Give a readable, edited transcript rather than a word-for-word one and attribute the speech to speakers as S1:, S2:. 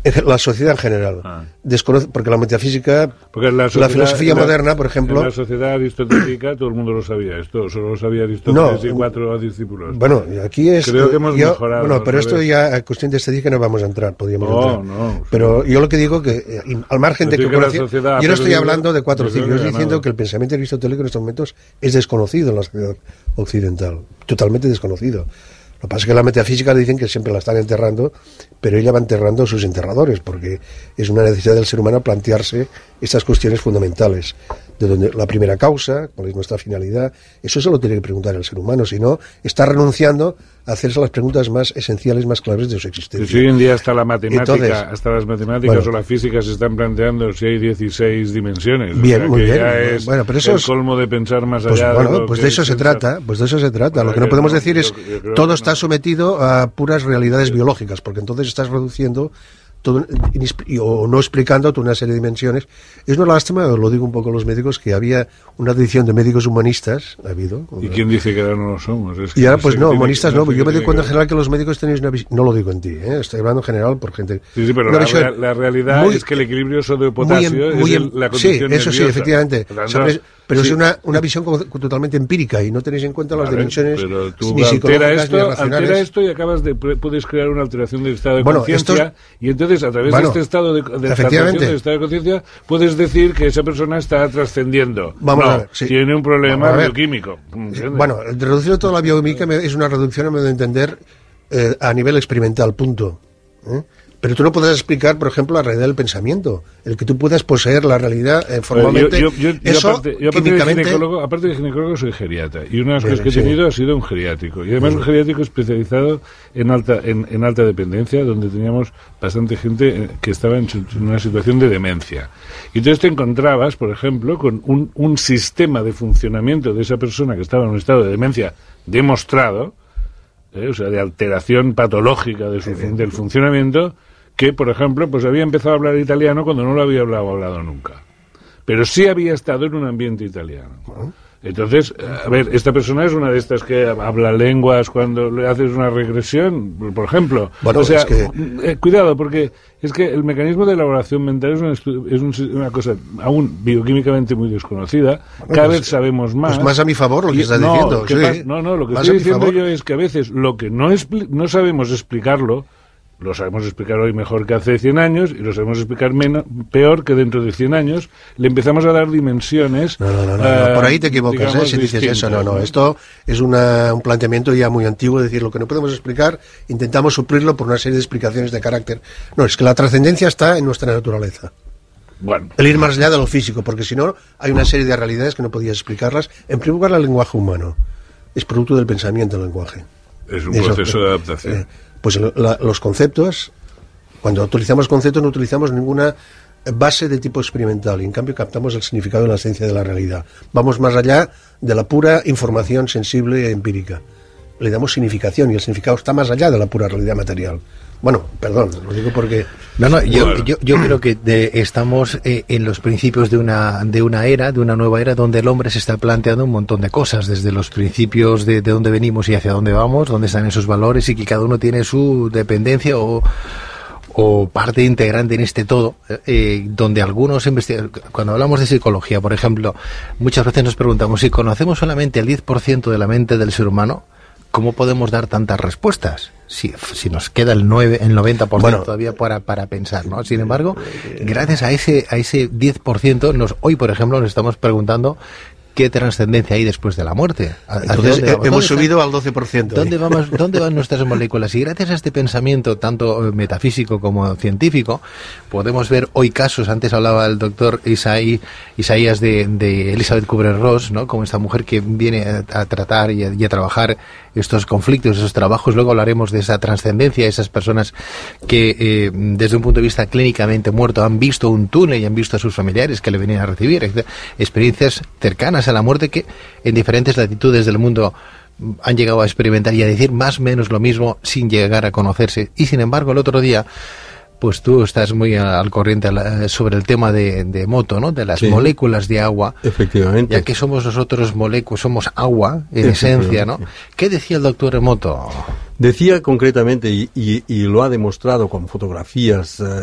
S1: La sociedad en general. Desconoce, porque la metafísica,
S2: porque
S1: la filosofía moderna, por ejemplo...
S2: En la sociedad aristotélica todo el mundo lo sabía esto, solo lo sabía Aristóteles y 4 discípulos.
S1: Bueno, aquí es...
S2: Creo que hemos mejorado.
S1: Bueno, pero esto ya, cuestión de estética no vamos a entrar, podríamos entrar.
S2: No.
S1: Pero yo lo que digo que, al margen de que yo no estoy hablando de 4 ciclos, estoy diciendo que el pensamiento aristotélico en estos momentos es desconocido en la sociedad occidental, totalmente desconocido. Lo que pasa es que la metafísica dicen que siempre la están enterrando, pero ella va enterrando a sus enterradores, porque es una necesidad del ser humano plantearse estas cuestiones fundamentales, de donde la primera causa, cuál es nuestra finalidad, eso se lo tiene que preguntar el ser humano, si no, está renunciando a hacerse las preguntas más esenciales, más claves de su existencia.
S2: Si hoy en día hasta la matemática, hasta las matemáticas o la física se están planteando si hay 16 dimensiones.
S1: Bien, muy bien.
S2: Es pero eso es el colmo de pensar más allá.
S1: Pues de eso se trata, Bueno, lo que no podemos decir es todo está sometido a puras realidades biológicas, porque entonces estás reduciendo todo, o no explicando toda una serie de dimensiones. Es una lástima, lo digo un poco a los médicos, que había una tradición de médicos humanistas, ha habido.
S2: ¿Y quién dice que ahora no lo somos? Es que
S1: y ahora pues no, humanistas no, yo me doy cuenta en general que los médicos tenéis una visión, no lo digo en ti, estoy hablando en general por gente...
S2: Sí, pero la realidad es que el equilibrio sodio-potasio es la condición
S1: sí, eso
S2: nerviosa.
S1: Sí, efectivamente. Pero es una visión totalmente empírica y no tenéis en cuenta las dimensiones
S2: pero tú
S1: ni psicológicas ni racionales.
S2: Altera esto y puedes crear una alteración del estado de conciencia y entonces a través de este estado de alteración del estado de conciencia puedes decir que esa persona está trascendiendo.
S1: Vamos a ver, sí.
S2: Tiene un problema bioquímico.
S1: Bueno, reducir toda la bioquímica es una reducción, a mi modo de entender, a nivel experimental, punto. Pero tú no puedes explicar, por ejemplo, la realidad del pensamiento, el que tú puedas poseer la realidad formalmente.
S2: Aparte de ginecólogo, soy geriatra. Y una de las cosas que he tenido ha sido un geriátrico. Y además un geriátrico especializado en alta dependencia, donde teníamos bastante gente que estaba en una situación de demencia. Y entonces te encontrabas, por ejemplo, con un sistema de funcionamiento de esa persona que estaba en un estado de demencia demostrado, o sea, de alteración patológica del funcionamiento, que, por ejemplo, pues había empezado a hablar italiano cuando no lo había hablado nunca. Pero sí había estado en un ambiente italiano. Entonces, a ver, esta persona es una de estas que habla lenguas cuando le haces una regresión, por ejemplo.
S1: Bueno,
S2: o sea, cuidado, porque es que el mecanismo de elaboración mental es una cosa aún bioquímicamente muy desconocida. Cada vez sabemos más.
S1: Pues más a mi favor lo que estás diciendo.
S2: Lo que estoy diciendo yo es que a veces lo que no sabemos explicarlo, lo sabemos explicar hoy mejor que hace 100 años y lo sabemos explicar peor que dentro de 100 años. Le empezamos a dar dimensiones.
S1: No, por ahí te equivocas, si dices eso. No, esto es un planteamiento ya muy antiguo, es decir, lo que no podemos explicar, intentamos suplirlo por una serie de explicaciones de carácter. No, es que la trascendencia está en nuestra naturaleza.
S2: Bueno.
S1: El ir más allá de lo físico, porque si no, hay una serie de realidades que no podías explicarlas. En primer lugar, el lenguaje humano es producto del pensamiento del lenguaje.
S2: Es un proceso de adaptación.
S1: Pues los conceptos, cuando utilizamos conceptos no utilizamos ninguna base de tipo experimental y en cambio captamos el significado de la esencia de la realidad. Vamos más allá de la pura información sensible e empírica. Le damos significación y el significado está más allá de la pura realidad material. Bueno, perdón, lo digo porque...
S3: Yo creo que estamos en los principios de una nueva era donde el hombre se está planteando un montón de cosas, desde los principios de dónde venimos y hacia dónde vamos, dónde están esos valores y que cada uno tiene su dependencia o parte integrante en este todo, donde algunos cuando hablamos de psicología, por ejemplo, muchas veces nos preguntamos si conocemos solamente el 10% de la mente del ser humano, ¿cómo podemos dar tantas respuestas? Si nos queda el 90% todavía para pensar, ¿no? Sin embargo, gracias a ese 10%, hoy, por ejemplo, nos estamos preguntando ¿qué trascendencia hay después de la muerte?
S1: Entonces hemos subido al 12%.
S3: ¿Dónde van nuestras moléculas? Y gracias a este pensamiento, tanto metafísico como científico, podemos ver hoy casos. Antes hablaba el doctor Isaías de Elizabeth Kubler-Ross, ¿no? Como esta mujer que viene a tratar y a trabajar estos conflictos, esos trabajos. Luego hablaremos de esa trascendencia, esas personas que desde un punto de vista clínicamente muerto han visto un túnel y han visto a sus familiares que le venían a recibir, experiencias cercanas a la muerte que en diferentes latitudes del mundo han llegado a experimentar y a decir más o menos lo mismo sin llegar a conocerse. Y sin embargo el otro día, pues tú estás muy al corriente sobre el tema de Emoto, ¿no? De las moléculas de agua.
S4: Efectivamente.
S3: Ya que somos nosotros moléculas, somos agua en esencia, ¿no? ¿Qué decía el doctor Emoto?
S4: Decía concretamente, y lo ha demostrado con fotografías